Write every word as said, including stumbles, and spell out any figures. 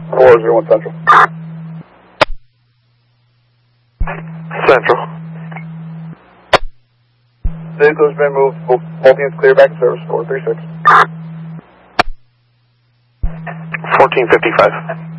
four zero one Central. Central. Vehicle's been moved. Both units clear back in service. four three six. fourteen fifty-five.